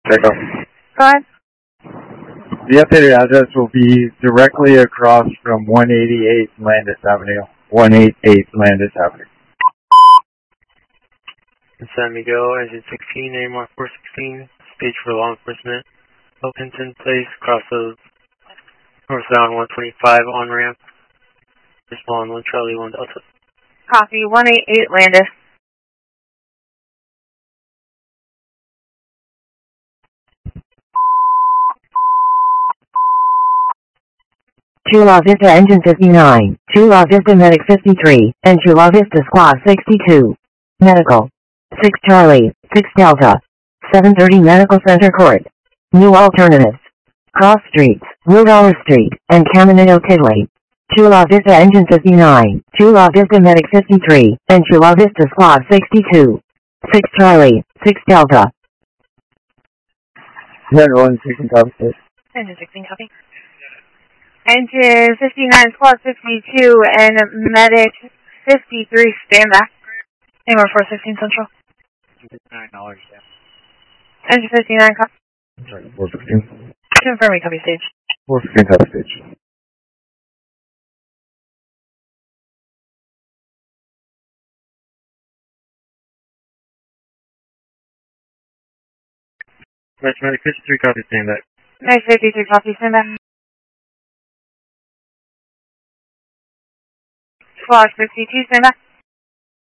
Echo. Go ahead. The updated address will be directly across from 188 Landis Avenue. 188 Landis Avenue. San Miguel, engine 16, AMR 416, stage for law enforcement. Wilkinson Place, cross of northbound 125 on ramp. Respond 1 Charlie 1 Delta. Copy, 188 Landis. Chula Vista Engine 59, Chula Vista Medic 53, and Chula Vista Squad 62. Medical. 6 Charlie, 6 Delta. 730 Medical Center Court. New alternatives. Cross Streets, Wildower Street, and Caminito Kidley. Chula Vista Engine 59, Chula Vista Medic 53, and Chula Vista Squad 62. 6 Charlie, 6 Delta. 116 copy, stage. Engine 16, copy. Engine 59, Squad 62, and Medic 53, stand back. AMR 416 Central. $59, yeah. Engine 59, copy. Sorry, 416. Confirming, copy stage. 416 copy, stage. Medic 53, copy, stand back. Medic 53, copy, stand back. Squad 62, stand back.